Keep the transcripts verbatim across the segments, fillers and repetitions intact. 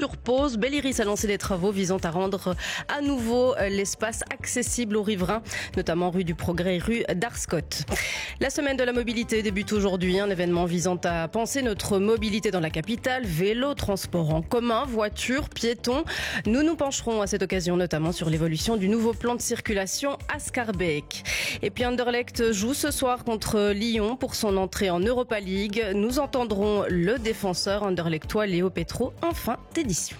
sur pause. Belliris a lancé des travaux visant à rendre à nouveau l'espace accessible aux riverains, notamment rue du Progrès et rue d'Arscott. La semaine de la mobilité débute aujourd'hui, un événement visant à penser notre mobilité dans la capitale, vélo, transport en commun, voiture, piétons. Nous nous pencherons à cette occasion notamment sur l'évolution du nouveau plan de circulation à Schaerbeek. Et puis Anderlecht joue ce soir contre Lyon pour son entrée en Europa League. Nous entendrons le défenseur anderlechtois Léo Petro en fin d'édition.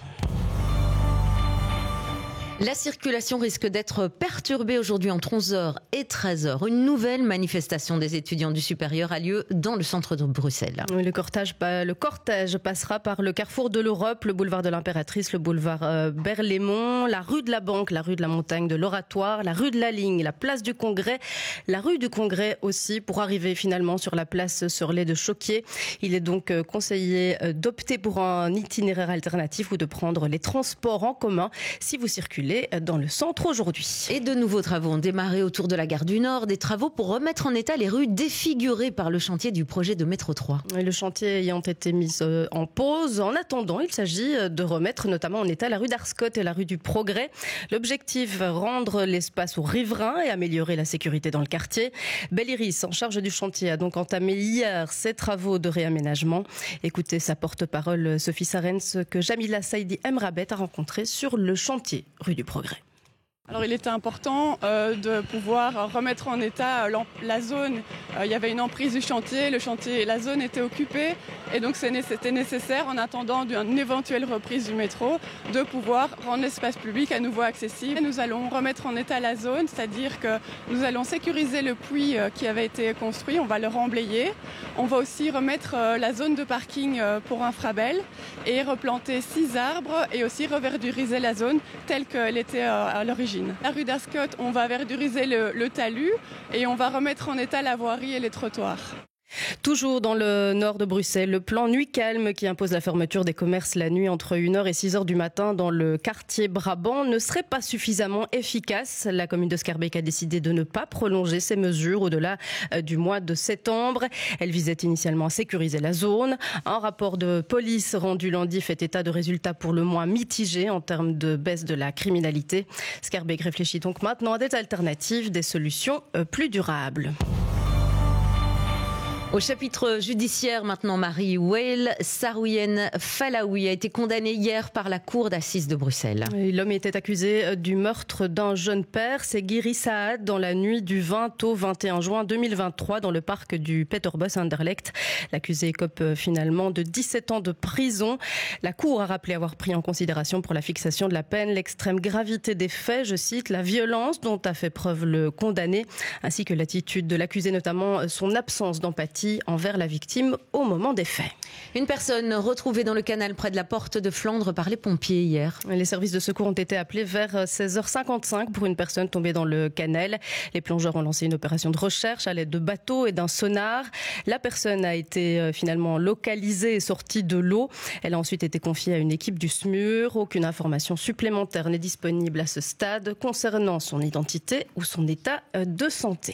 La circulation risque d'être perturbée aujourd'hui entre onze heures et treize heures. Une nouvelle manifestation des étudiants du supérieur a lieu dans le centre de Bruxelles. Le cortège, le cortège passera par le carrefour de l'Europe, le boulevard de l'Impératrice, le boulevard Berlaymont, la rue de la Banque, la rue de la Montagne de l'Oratoire, la rue de la Ligne, la place du Congrès, la rue du Congrès aussi, pour arriver finalement sur la place Sorlet de Choquier. Il est donc conseillé d'opter pour un itinéraire alternatif ou de prendre les transports en commun si vous circulez dans le centre aujourd'hui. Et de nouveaux travaux ont démarré autour de la gare du Nord, des travaux pour remettre en état les rues défigurées par le chantier du projet de métro trois. Le chantier ayant été mis en pause, en attendant, il s'agit de remettre notamment en état la rue d'Arscott et la rue du Progrès. L'objectif, rendre l'espace aux riverains et améliorer la sécurité dans le quartier. Belliris, en charge du chantier, a donc entamé hier ses travaux de réaménagement. Écoutez sa porte-parole Sophie Sarens que Jamila Saidi Emrabet a rencontré sur le chantier rue du Progrès. Alors il était important euh, de pouvoir remettre en état euh, la zone. Euh, il y avait une emprise du chantier, le chantier, la zone était occupée et donc c'était nécessaire en attendant une éventuelle reprise du métro de pouvoir rendre l'espace public à nouveau accessible. Et nous allons remettre en état la zone, c'est-à-dire que nous allons sécuriser le puits euh, qui avait été construit, on va le remblayer. On va aussi remettre euh, la zone de parking euh, pour Infrabel et replanter six arbres et aussi reverduriser la zone telle qu'elle était euh, à l'origine. La rue d'Arscott, on va verduriser le, le talus et on va remettre en état la voirie et les trottoirs. Toujours dans le nord de Bruxelles, le plan Nuit Calme qui impose la fermeture des commerces la nuit entre une heure et six heures du matin dans le quartier Brabant ne serait pas suffisamment efficace. La commune de Schaerbeek a décidé de ne pas prolonger ces mesures au-delà du mois de septembre. Elle visait initialement à sécuriser la zone. Un rapport de police rendu lundi fait état de résultats pour le moins mitigés en termes de baisse de la criminalité. Schaerbeek réfléchit donc maintenant à des alternatives, des solutions plus durables. Au chapitre judiciaire maintenant, Marie Wael Sarouyane Falaoui a été condamnée hier par la cour d'assises de Bruxelles. L'homme était accusé du meurtre d'un jeune père, c'est Guiri Saad, dans la nuit du vingt au vingt et un juin deux mille vingt-trois dans le parc du Peterbos Anderlecht. L'accusé écope finalement de dix-sept ans de prison. La cour a rappelé avoir pris en considération pour la fixation de la peine l'extrême gravité des faits, je cite, la violence dont a fait preuve le condamné, ainsi que l'attitude de l'accusé, notamment son absence d'empathie envers la victime au moment des faits. Une personne retrouvée dans le canal près de la porte de Flandre par les pompiers hier. Les services de secours ont été appelés vers seize heures cinquante-cinq pour une personne tombée dans le canal. Les plongeurs ont lancé une opération de recherche à l'aide de bateaux et d'un sonar. La personne a été finalement localisée et sortie de l'eau. Elle a ensuite été confiée à une équipe du S M U R. Aucune information supplémentaire n'est disponible à ce stade concernant son identité ou son état de santé.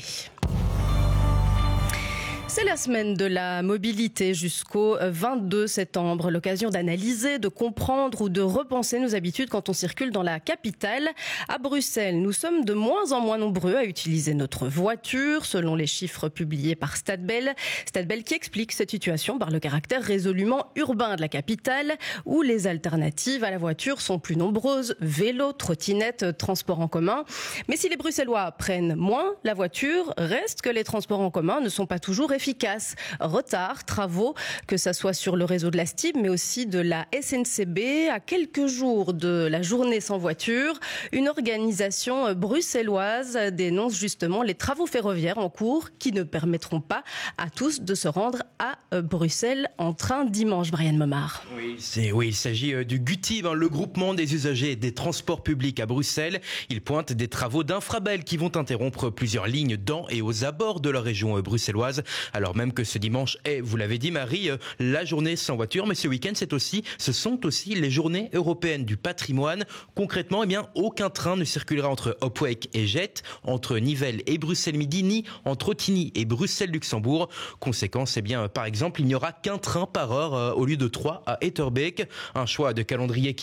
C'est la semaine de la mobilité jusqu'au vingt-deux septembre. L'occasion d'analyser, de comprendre ou de repenser nos habitudes quand on circule dans la capitale. À Bruxelles, nous sommes de moins en moins nombreux à utiliser notre voiture, selon les chiffres publiés par Stadbel. Stadbel qui explique cette situation par le caractère résolument urbain de la capitale, où les alternatives à la voiture sont plus nombreuses. Vélo, trottinette, transport en commun. Mais si les Bruxellois prennent moins la voiture, reste que les transports en commun ne sont pas toujours efficaces. Efficace. Retard, travaux, que ça soit sur le réseau de la S T I B, mais aussi de la S N C B. À quelques jours de la journée sans voiture, une organisation bruxelloise dénonce justement les travaux ferroviaires en cours qui ne permettront pas à tous de se rendre à Bruxelles en train dimanche. Brian Momard. Oui, c'est, oui, il s'agit du GUTIB, hein, le groupement des usagers des transports publics à Bruxelles. Il pointe des travaux d'Infrabel qui vont interrompre plusieurs lignes dans et aux abords de la région bruxelloise. Alors même que ce dimanche est, vous l'avez dit Marie, la journée sans voiture, mais ce week-end c'est aussi, ce sont aussi les journées européennes du patrimoine. Concrètement, eh bien, aucun train ne circulera entre Opwijk et Jette, entre Nivelles et Bruxelles Midi, ni entre Ottignies et Bruxelles-Luxembourg. Conséquence, eh bien, par exemple, il n'y aura qu'un train par heure euh, au lieu de trois à Etterbeek. Un choix de calendrier qui